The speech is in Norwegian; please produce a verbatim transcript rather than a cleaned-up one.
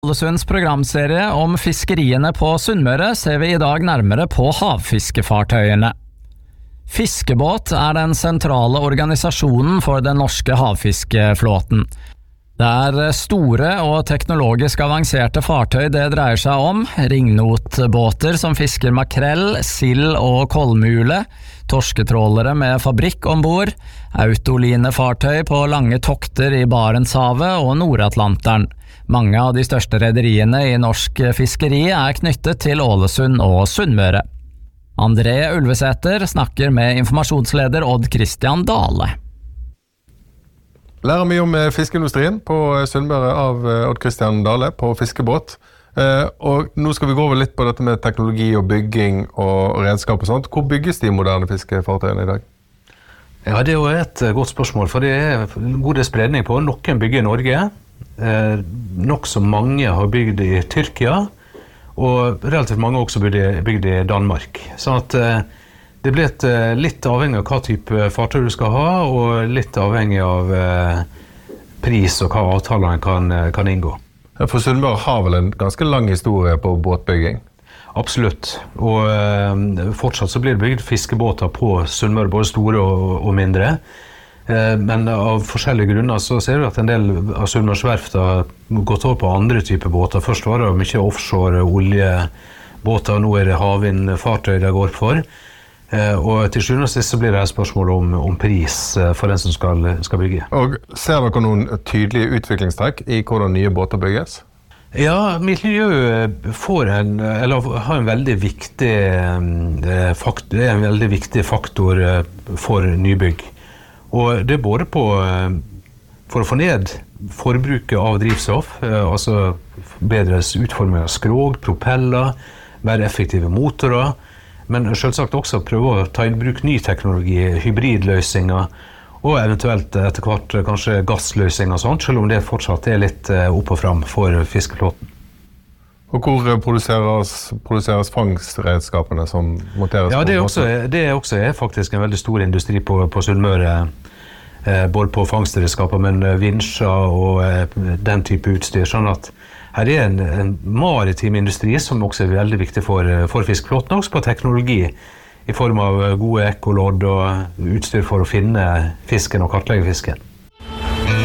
Ålesunds programserie om fiskeriene på Sunnmøre ser vi i dag nærmere på havfiskefartøyene. Fiskebåt er den sentrale organisasjonen for den norske havfiskeflåten. Det er store og teknologisk avanserte fartøy det dreier seg om, ringnotbåter som fisker makrell, sild og kolmule, torsketrålere med fabrikk ombord, autolinefartøy på lange tokter i Barentshavet og Nordatlanteren. Mange av de største rederiene i norsk fiskeri er knyttet til Ålesund og Sunnmøre. André Ulvesæter snakker med informasjonsleder Odd Christian Dale. Lærer mye om fiskeindustrien på Sunnmøre av Odd Christian Dale på fiskebåt. Og nå skal vi gå over litt på dette med teknologi og bygging og redskap og sånt. Hvor bygges de moderne fiskefartøyene i dag? Ja, det er jo et godt spørsmål, for det er en god spredning på. Noen bygger i Norge, eh, nok så mange har bygd i Tyrkia, og relativt mange også bygd i Danmark. Sånn at eh, det blir et, eh, litt avhengig av hva type fartøy du skal ha, og litt avhengig av eh, pris og hva avtalene kan, kan inngå. For Sunnmøre har vel en ganske lang historie på båtbygging? Absolutt, og eh, fortsatt så blir det bygd fiskebåter på Sunnmøre, både store og, og mindre. Eh, men av forskjellige grunner så ser vi at en del av Sunnmøres verft har gått over på andre typer båter. Først var det mye offshore oljebåter, nå er det havvindfartøy det går for. Eh, og til sjuende og sist så blir det et spørsmål om, om pris for den som skal, skal bygge. Og ser dere noen tydelige utviklingstrekk i hvordan nye båter bygges? Ja, miljøet får en, eller har en veldig viktig faktor, det er en veldig viktig faktor for nybygg. Og det er både på, for å få ned forbruket av drivstoff, altså bedre utforming av skrog, propeller, mer effektive motorer, men selvsagt også prøve å ta i bruk ny teknologi, hybridløsninger, og eventuelt etter hvert kanskje gassløsning og sånt, selv om det fortsatt er litt opp og fram for fiskeflåten. Og hvor produseres, produseres fangstredskapene som monteres? Ja, det er også, det er også er faktisk en veldig stor industri på, på Sunnmøre, eh, både på fangstredskaper, men vinsjer og eh, den type utstyr, sånn at her er en, en maritim industri som også er veldig viktig for, for fiskeflåten, også på teknologi, i form av gode ekkolodd og utstyr for å finne fisken og kartlegge fisken.